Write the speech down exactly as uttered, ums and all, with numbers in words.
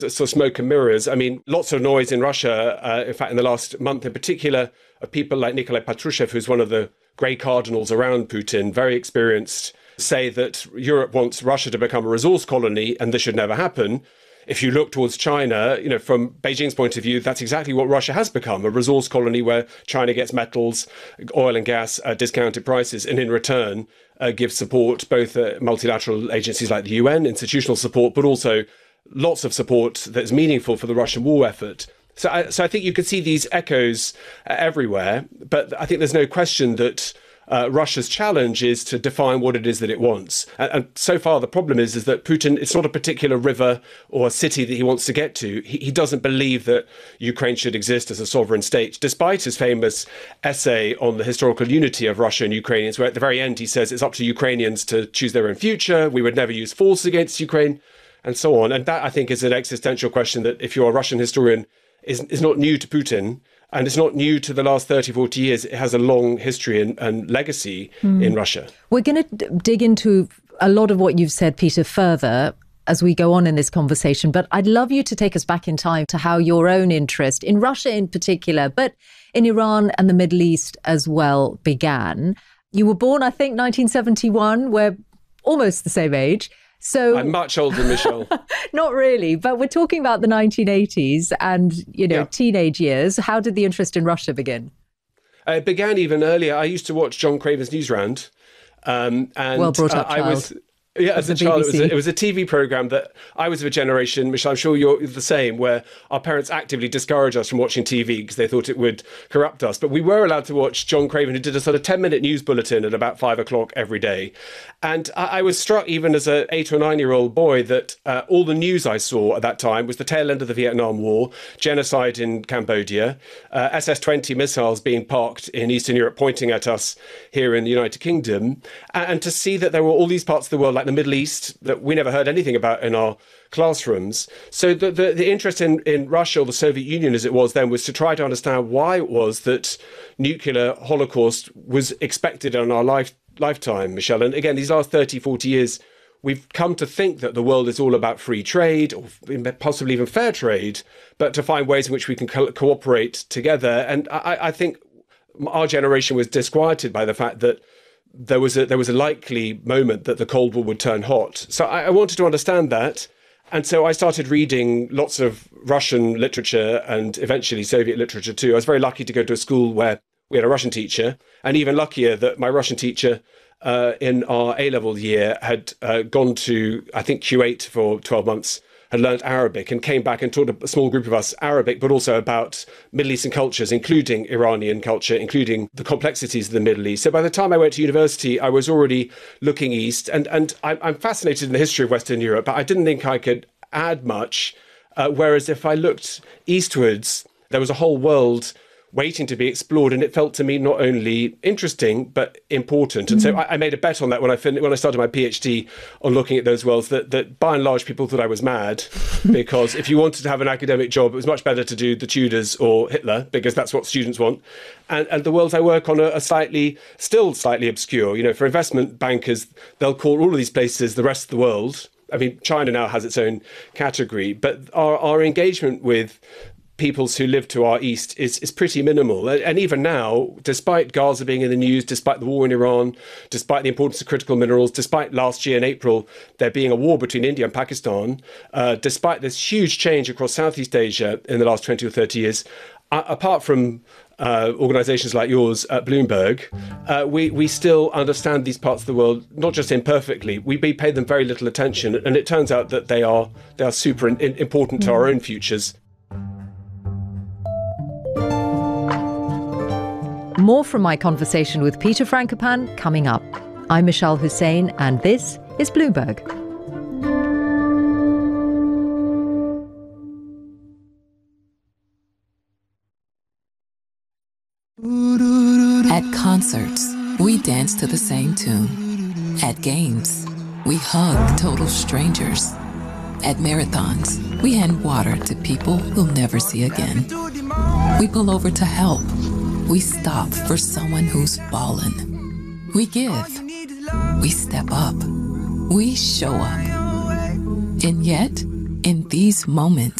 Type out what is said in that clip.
sort of smoke and mirrors. I mean, lots of noise in Russia, uh, in fact, in the last month in particular, of people like Nikolai Patrushev, who's one of the grey cardinals around Putin, very experienced, say that Europe wants Russia to become a resource colony and this should never happen. If you look towards China, you know, from Beijing's point of view, that's exactly what Russia has become, a resource colony where China gets metals, oil and gas at discounted prices, and in return uh, gives support, both uh, multilateral agencies like the U N, institutional support, but also lots of support that's meaningful for the Russian war effort. So I, so I think you can see these echoes uh, everywhere, but I think there's no question that Uh, Russia's challenge is to define what it is that it wants. And, and so far, the problem is, is that Putin, it's not a particular river or a city that he wants to get to. He, he doesn't believe that Ukraine should exist as a sovereign state, despite his famous essay on the historical unity of Russia and Ukrainians, where at the very end he says it's up to Ukrainians to choose their own future. We would never use force against Ukraine, and so on. And that, I think, is an existential question that, if you're a Russian historian, is, is not new to Putin. And it's not new to the last thirty, forty years. It has a long history and, and legacy mm. in Russia. We're going to d- dig into a lot of what you've said, Peter, further as we go on in this conversation. But I'd love you to take us back in time to how your own interest in Russia in particular, but in Iran and the Middle East as well, began. You were born, I think, nineteen seventy-one. We're almost the same age. So I'm much older, Michelle. Not really, but we're talking about the nineteen eighties and, you know, yeah. teenage years. How did the interest in Russia begin? Uh, it began even earlier. I used to watch John Craven's Newsround. Um, and well brought up uh, child. I was Yeah, as a child, it was a, it was a T V programme that I was of a generation, Michelle, I'm sure you're the same, where our parents actively discouraged us from watching T V because they thought it would corrupt us. But we were allowed to watch John Craven, who did a sort of ten-minute news bulletin at about five o'clock every day. And I, I was struck, even as an eight or nine-year-old boy, that uh, all the news I saw at that time was the tail end of the Vietnam War, genocide in Cambodia, uh, S S twenty missiles being parked in Eastern Europe, pointing at us here in the United Kingdom. And, and to see that there were all these parts of the world, like the Middle East, that we never heard anything about in our classrooms. So the, the, the interest in, in Russia, or the Soviet Union as it was then, was to try to understand why it was that nuclear holocaust was expected in our life, lifetime, Michelle. And again, these last thirty, forty years, we've come to think that the world is all about free trade, or possibly even fair trade, but to find ways in which we can co- cooperate together. And I, I think our generation was disquieted by the fact that there was a there was a likely moment that the Cold War would turn hot. So I, I wanted to understand that. And so I started reading lots of Russian literature and eventually Soviet literature too. I was very lucky to go to a school where we had a Russian teacher, and even luckier that my Russian teacher uh, in our A-level year had uh, gone to, I think, Kuwait for twelve months, had learned Arabic and came back and taught a small group of us Arabic, but also about Middle Eastern cultures, including Iranian culture, including the complexities of the Middle East. So by the time I went to university, I was already looking east. And, and I'm, I'm fascinated in the history of Western Europe, but I didn't think I could add much. Uh, whereas if I looked eastwards, there was a whole world waiting to be explored, and it felt to me not only interesting but important. And mm-hmm. so I, I made a bet on that when I fin- when I started my PhD on looking at those worlds, that, that by and large people thought I was mad, because if you wanted to have an academic job, it was much better to do the Tudors or Hitler, because that's what students want. And, and the worlds I work on are, are slightly, still slightly obscure. You know, for investment bankers, they'll call all of these places the rest of the world. I mean, China now has its own category, but our, our engagement with peoples who live to our east is, is pretty minimal. And even now, despite Gaza being in the news, despite the war in Iran, despite the importance of critical minerals, despite last year in April there being a war between India and Pakistan, uh, despite this huge change across Southeast Asia in the last twenty or thirty years, uh, apart from uh, organisations like yours at Bloomberg, uh, we, we still understand these parts of the world, not just imperfectly. We, we pay them very little attention. And it turns out that they are, they are super in, in, important to our own futures. More from my conversation with Peter Frankopan coming up. I'm Michelle Hussein, and this is Bloomberg. At concerts, we dance to the same tune. At games, we hug total strangers. At marathons, we hand water to people we'll never see again. We pull over to help. We stop for someone who's fallen. We give. We step up. We show up. And yet, In these moments,